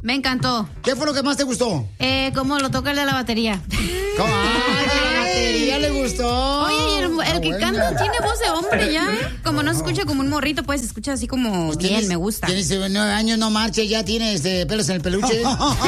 Me encantó. ¿Qué fue lo que más te gustó? Cómo lo toca el de la batería. ¿Cómo? La batería le gustó. Oye, el que canta tiene voz de hombre ya, ¿eh? Como no se escucha como un morrito, pues se escucha así como bien, me gusta. Tiene 9 años, no marche, ya tiene pelos en el peluche.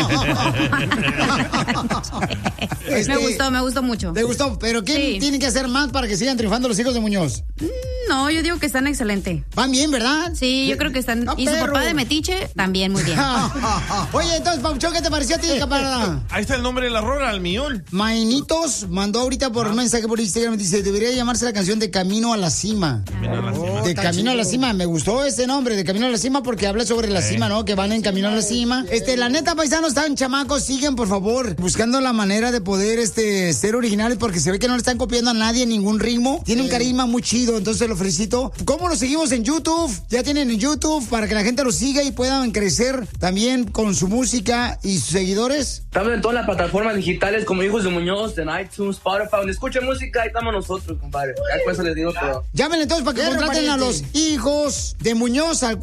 Me gustó mucho. ¿Te gustó? ¿Pero qué tienen que hacer más para que sigan triunfando los hijos de Muñoz? No, yo digo que están excelentes. Van bien, ¿verdad? Sí, yo creo que están. Y su papá de metiche, también muy bien. Oye, entonces, Pauchón, ¿qué te pareció a ti, camarada? Ahí está el nombre de la rola, al millón. Mainitos mandó ahorita por mensaje por Instagram, dice, debería llamarse la canción de Camino a la Cima. De Camino a la Cima, me gustó ese nombre, de Camino a la Cima, porque habla sobre la cima, ¿no? Que van en Camino a la Cima. La neta, paisanos, están chamacos, siguen, por favor, buscando la manera de poder, ser originales, porque se ve que no le están copiando a nadie ningún ritmo. Tiene un carisma muy chido, entonces lo felicito. ¿Cómo lo seguimos en YouTube? Ya tienen en YouTube para que la gente lo siga y puedan crecer también con su música y sus seguidores. Estamos en todas las plataformas digitales como Hijos de Muñoz, en iTunes, Spotify. Donde escuchen música, ahí estamos nosotros, compadre. Ya por eso les digo todo. Llamen entonces para que contraten a los Hijos de Muñoz al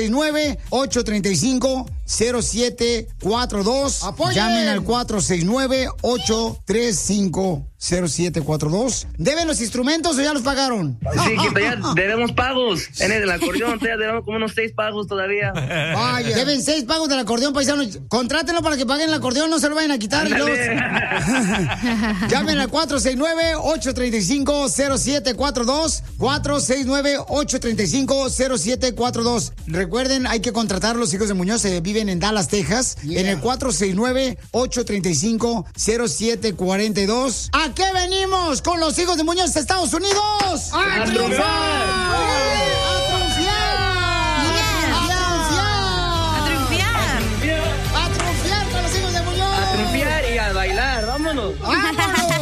469-835-0742. ¡Apoyen! Llamen al 469-835-0742. ¿Deben los instrumentos o ya los pagaron? Sí, que todavía debemos pagos. En el acordeón todavía debemos como unos 6 pagos todavía. Vaya. Deben 6 pagos del acordeón, paisanos. Contrátenlo para que paguen el acordeón, no se lo vayan a quitar. Llamen al 469-835-0742. 469-835-0742. Recuerden, hay que contratar a los Hijos de Muñoz. Viven en Dallas, Texas. En el 469-835-0742. ¿A qué venimos con los Hijos de Muñoz de Estados Unidos? ¡A triunfar! ¡A triunfiar con los Hijos de Muñoz! A triunfiar y a bailar, vámonos. ¡Vámonos!